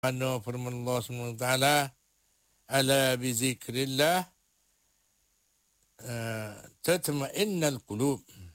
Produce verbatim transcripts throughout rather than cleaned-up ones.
Mana firman Allah subhanahu wa taala, ala bi zikrillah uh, tatma'innal qulub.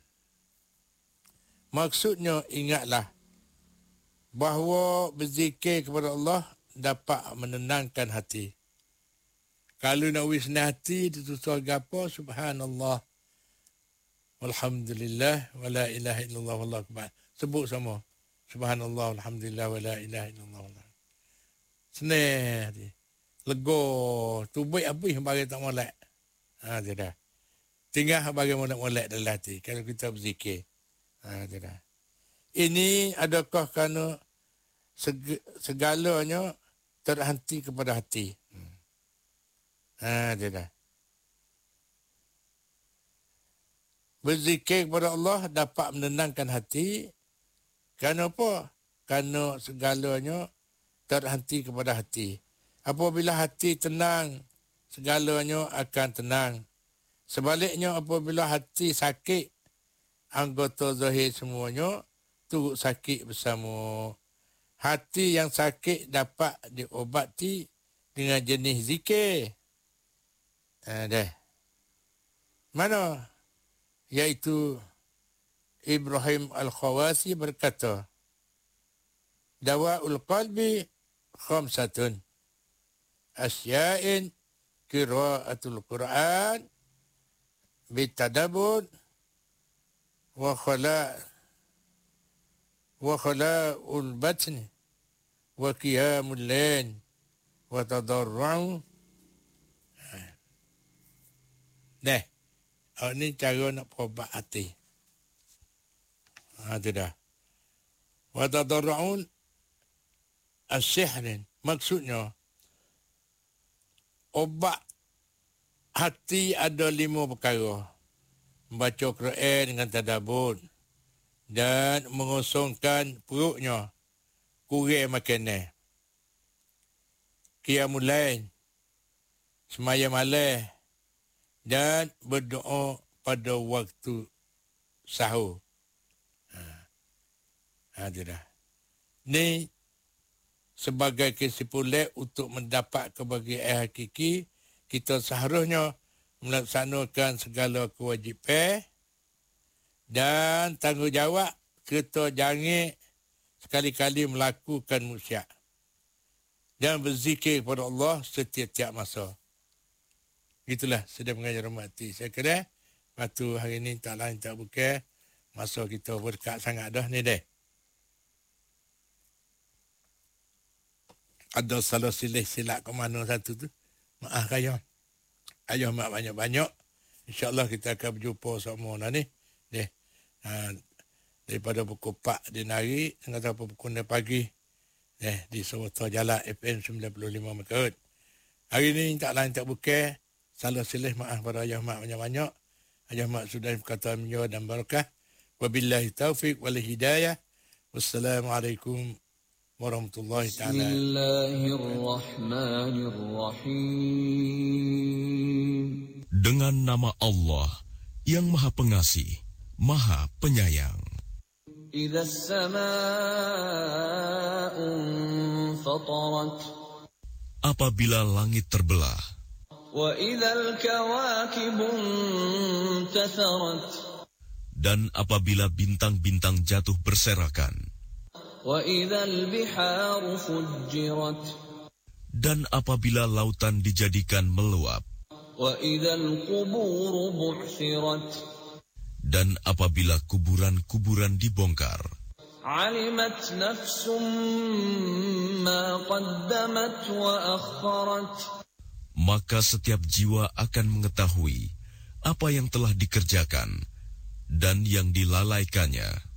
Maksudnya ingatlah bahawa berzikir kepada Allah dapat menenangkan hati. Kalau nak wis hati ditutur gapo, subhanallah walhamdulillah wala ilaha illallah wallahu akbar. Sebut sama. Subhanallah walhamdulillah wala ilaha illallah wallahu. Senang hati. Lega. Tu baik habis bagi tak molek. Ha, tidak. Tinggal bagi molek-molek dalam hati. Kalau kita berzikir. Ha, tidak. Ini adakah kerana seg- segalanya terhenti kepada hati. Hmm. Ha, tidak. Berzikir kepada Allah dapat menenangkan hati. Kerana apa? Kerana segalanya terhenti kepada hati. Apabila hati tenang, segalanya akan tenang. Sebaliknya apabila hati sakit, anggota zahir semuanya turut sakit bersama. Hati yang sakit dapat diobati dengan jenis zikir. Ha, dah. Mana? Iaitu Ibrahim Al-Khawasi berkata, Dawa'ul qalbi khamsatun. Asya'in qira'atul Qur'an bitadabbur wa khala' wa khala'ul batni wa qiyamul lail wa tadarru'u. Nah, ini cara nak perobat hati. Ha, tu dah. Wa tadarru'un as-sihrin. Maksudnya, obat hati ada lima perkara. Membaca Quran dengan tadabbur dan mengosongkan perutnya, kurang makanan. Qiyamul lail, semaya malam dan berdoa pada waktu sahur. Ha, ha dah. Ni sebagai kesimpulan untuk mendapat kebahagiaan hakiki, kita seharusnya melaksanakan segala kewajipan dan tanggungjawab. Kita jangan sekali-kali melakukan maksiat dan berzikir kepada Allah setiap-tiap masa. Itulah sedang mengajar rahmati. Saya kira waktu hari ini tak lain tak bukan, masa kita berdekat sangat dah ni dah. Ada salah silih silap ke mana satu tu. Maaf kaya. Ayah mak banyak-banyak. InsyaAllah kita akan berjumpa sama lah ni. Deh. Ha, daripada pukul empat di hari hingga pukul enam pagi. Deh, di Sawata Jalan F M sembilan puluh lima MHz. Hari ni tak lain tak bukan. Salah silih maaf pada ayah mak banyak-banyak. Ayah mak sudah berkata minyak dan barakah. Wabillahi taufiq wal hidayah. Wassalamualaikum warahmatullahi ta'ala. Bismillahirrahmanirrahim. Dengan nama Allah yang Maha Pengasih, Maha Penyayang. Idza as-samaa'u fatarat. Apabila langit terbelah. Wa idzal kawakibu intatharat. Dan apabila bintang-bintang jatuh berserakan. Dan apabila lautan dijadikan meluap. Dan apabila kuburan-kuburan dibongkar. Maka setiap jiwa akan mengetahui apa yang telah dikerjakan dan yang dilalaikannya.